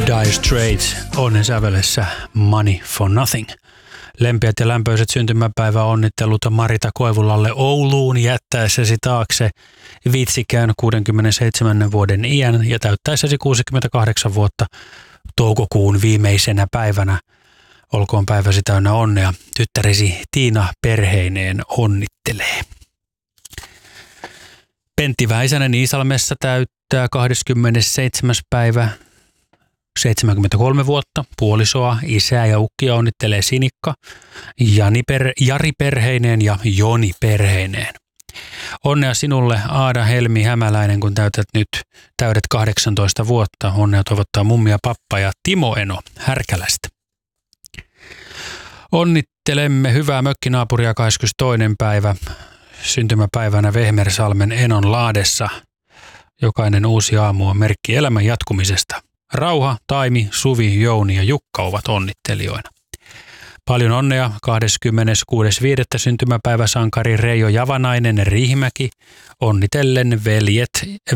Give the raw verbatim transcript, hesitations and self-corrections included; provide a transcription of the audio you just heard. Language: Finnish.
Dire Straits onnen sävelessä Money for Nothing. Lempiät ja lämpöiset syntymäpäivä onnittelut Marita Koivulalle Ouluun jättäessäsi taakse vitsikään kuudenkymmenenseitsemän vuoden iän ja täyttäessäsi kuusikymmentäkahdeksan vuotta toukokuun viimeisenä päivänä. Olkoon päiväsi täynnä onnea. Tyttäresi Tiina perheineen onnittelee. Pentti Väisänen Iisalmessa täyttää kahdeskymmenesseitsemäs päivä seitsemänkymmentäkolme vuotta. Puolisoa, isää ja ukkia onnittelee Sinikka, Jani per, Jari perheineen ja Joni perheineen. Onnea sinulle Aada Helmi Hämäläinen, kun täytät nyt täydet kahdeksantoista vuotta. Onnea toivottaa mummi ja pappa ja Timo Eno Härkälästä. Onnittelemme hyvää mökkinaapuria kahdeskymmenestoinen päivä syntymäpäivänä Vehmersalmen Enon Laadessa. Jokainen uusi aamu on merkki elämän jatkumisesta. Rauha, Taimi, Suvi, Jouni ja Jukka ovat onnittelijoina. Paljon onnea kahdeskymmeneskuudes viidettä syntymäpäiväsankari Reijo Javanainen Riihimäki onnitellen veljet